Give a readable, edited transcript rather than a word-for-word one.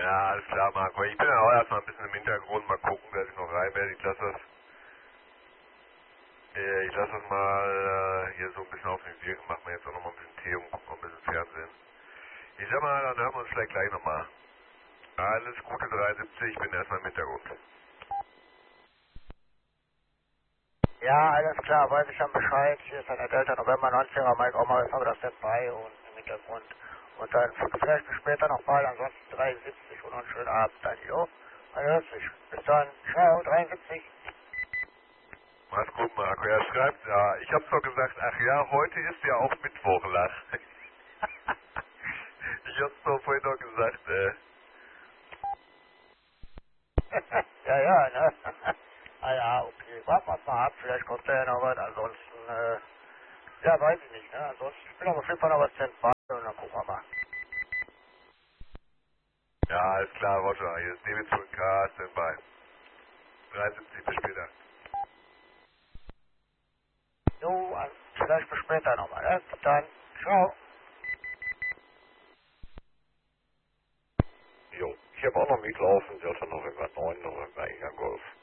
Ja, alles klar, Marco. Ich bin ja auch erstmal ein bisschen im Hintergrund. Mal gucken, wer sich noch rein will. Ich lasse das mal hier so ein bisschen auf mich wirken. Machen wir jetzt auch noch mal ein bisschen Tee und gucken noch ein bisschen Fernsehen. Ich sag mal, dann hören wir uns vielleicht gleich nochmal. Alles Gute 73, ich bin erstmal im Hintergrund. Ja, alles klar, weiß ich schon Bescheid. Hier ist eine Delta November 90er, Mike Oma, jetzt haben wir das Standby und im Hintergrund. Und dann vielleicht bis später nochmal, ansonsten 73 und einen schönen Abend dann, jo. Man hört sich. Bis dann. Ciao, 73. Mach's gut, Marco. Er schreibt, ja, ich hab's doch gesagt, ach ja, heute ist ja auch Mittwoch, lach. Ich hab's doch vorhin noch gesagt, Ja, ja, ne? Ah ja, okay. Warten wir mal ab, vielleicht kommt da ja noch was. Ansonsten, ja, weiß ich nicht, ne? Ansonsten, ich bin auf jeden Fall noch was Standby und dann gucken wir mal. Ja, alles klar, Roger. Hier ist David 2K, Standby. 73, bis später. Jo, vielleicht bis später nochmal, ne? Bis dann. Ciao. Jo, ich habe auch noch mitlaufen, Delta November 9, November Inga Golf.